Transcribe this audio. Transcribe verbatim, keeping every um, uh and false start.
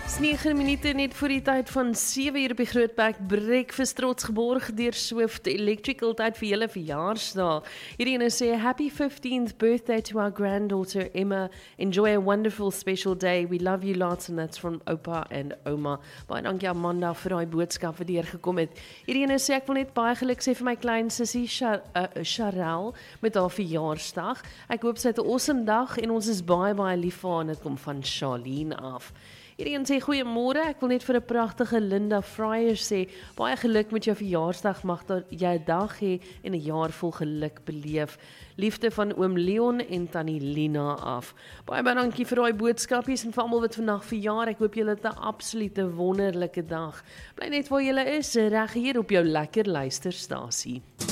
negen minute net voor die tyd van sewe uur op die Grootberg Breakfast trots geborg deur Swift Electrical tyd vir julle verjaarsdag. Hierdie ene sê happy fifteenth birthday to our granddaughter Emma. Enjoy a wonderful special day. We love you lots and that's from Oupa and Oma. Baie dankie Amanda vir daai boodskap wat deurgekom het. Hierdie ene sê ek wil net baie geluk sê vir my klein sussie Char uh, Charel met haar verjaarsdag. Ek hoop sy het 'n awesome dag en ons is baie baie lief vir haar en dit kom van Charlene af. Hierdie sê goeiemôre, ek wil net vir 'n pragtige Linda Fryer sê, baie geluk met jou verjaarsdag, mag dat jy 'n dag hê en 'n jaar vol geluk beleef. Liefde van oom Leon en tannie Lina af. Baie baie dankie vir daai boodskapies en vir almal wat vandag verjaar. Ek hoop julle het 'n absolute wonderlike dag. Bly net waar julle is, reg hier op jou lekker luisterstasie.